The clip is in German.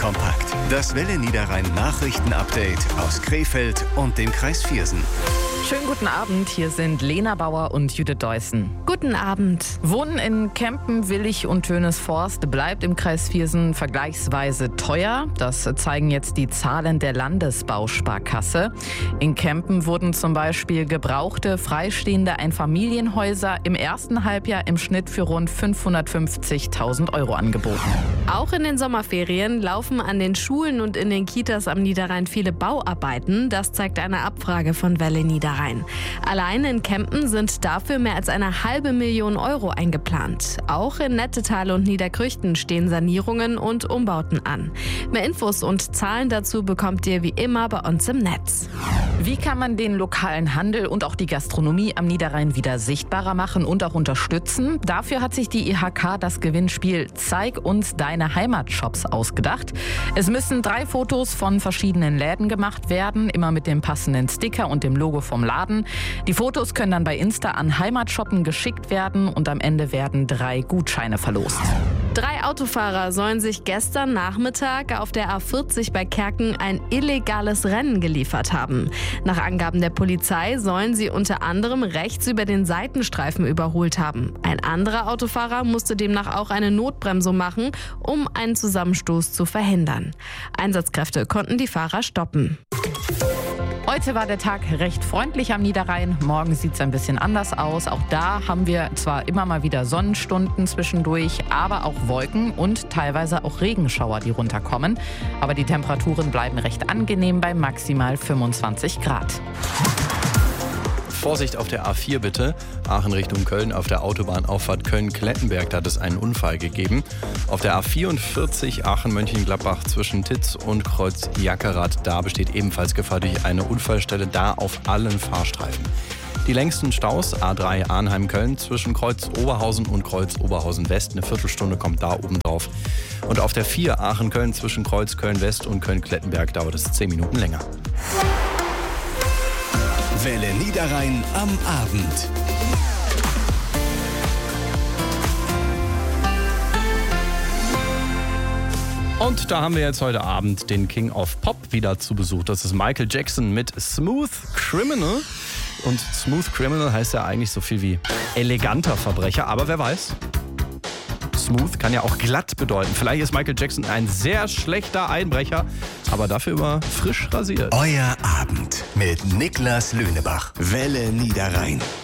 kompakt. Das Welle Niederrhein Nachrichten-Update aus Krefeld und dem Kreis Viersen. Schönen guten Abend, hier sind Lena Bauer und Judith Deussen. Guten Abend. Wohnen in Kempen, Willich und Tönesforst bleibt im Kreis Viersen vergleichsweise teuer. Das zeigen jetzt die Zahlen der Landesbausparkasse. In Kempen wurden zum Beispiel gebrauchte, freistehende Einfamilienhäuser im ersten Halbjahr im Schnitt für rund 550.000 € angeboten. Auch in den Sommerferien laufen an den Schulen und in den Kitas am Niederrhein viele Bauarbeiten. Das zeigt eine Abfrage von Welle Niederrhein. Allein in Kempen sind dafür mehr als 500.000 € eingeplant. Auch in Nettetal und Niederkrüchten stehen Sanierungen und Umbauten an. Mehr Infos und Zahlen dazu bekommt ihr wie immer bei uns im Netz. Wie kann man den lokalen Handel und auch die Gastronomie am Niederrhein wieder sichtbarer machen und auch unterstützen? Dafür hat sich die IHK das Gewinnspiel Zeig uns deine Heimatshops ausgedacht. Es müssen 3 Fotos von verschiedenen Läden gemacht werden, immer mit dem passenden Sticker und dem Logo vom Laden. Die Fotos können dann bei Insta an Heimatshoppen geschickt werden und am Ende werden 3 Gutscheine verlost. 3 Autofahrer sollen sich gestern Nachmittag auf der A40 bei Kerken ein illegales Rennen geliefert haben. Nach Angaben der Polizei sollen sie unter anderem rechts über den Seitenstreifen überholt haben. Ein anderer Autofahrer musste demnach auch eine Notbremsung machen, um einen Zusammenstoß zu verhindern. Einsatzkräfte konnten die Fahrer stoppen. Heute war der Tag recht freundlich am Niederrhein. Morgen sieht es ein bisschen anders aus. Auch da haben wir zwar immer mal wieder Sonnenstunden zwischendurch, aber auch Wolken und teilweise auch Regenschauer, die runterkommen. Aber die Temperaturen bleiben recht angenehm bei maximal 25 Grad. Vorsicht auf der A4 bitte. Aachen Richtung Köln auf der Autobahnauffahrt Köln-Klettenberg, da hat es einen Unfall gegeben. Auf der A44 Aachen-Mönchengladbach zwischen Titz und Kreuz Jackerath, da besteht ebenfalls Gefahr durch eine Unfallstelle, da auf allen Fahrstreifen. Die längsten Staus A3 Arnheim-Köln zwischen Kreuz Oberhausen und Kreuz Oberhausen-West. Eine Viertelstunde kommt da oben drauf. Und auf der 4 Aachen-Köln zwischen Kreuz Köln-West und Köln-Klettenberg dauert es 10 Minuten länger. Welle Niederrhein am Abend. Und da haben wir jetzt heute Abend den King of Pop wieder zu Besuch. Das ist Michael Jackson mit Smooth Criminal. Und Smooth Criminal heißt ja eigentlich so viel wie eleganter Verbrecher. Aber wer weiß, Smooth kann ja auch glatt bedeuten. Vielleicht ist Michael Jackson ein sehr schlechter Einbrecher, aber dafür immer frisch rasiert. Euer Abend mit Niklas Löhnebach. Welle Niederrhein.